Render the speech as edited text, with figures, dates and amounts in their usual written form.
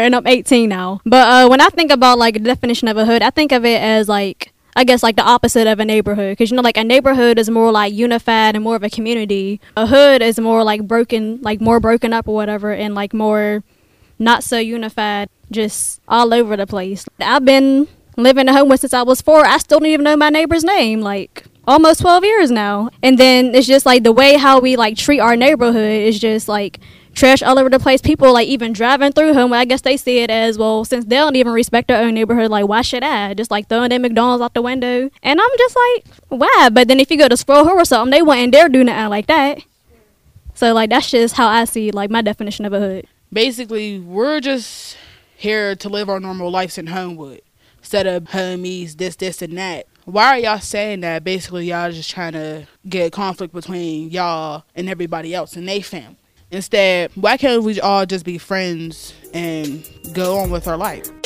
and I'm 18 now. But when I think about like the definition of a hood, I think of it as like, I guess like the opposite of a neighborhood, because like a neighborhood is more like unified and more of a community. A hood is more like broken, like more broken up or whatever, and like more not so unified, just all over the place. I've been living at home since I was 4. I still don't even know my neighbor's name, like almost 12 years now. And then it's just like the way how we like treat our neighborhood is just like trash all over the place. People like even driving through home, I guess they see it as, well, since they don't even respect their own neighborhood, like why should I? Just like throwing their McDonald's out the window. And I'm just like, why? But then if you go to Squirrel Hill or something, they wouldn't dare do nothing like that. So like that's just how I see like my definition of a hood. Basically, we're just here to live our normal lives in Homewood instead of homies, this and that. Why are y'all saying that? Basically, y'all just trying to get conflict between y'all and everybody else and they family. Instead, why can't we all just be friends and go on with our life?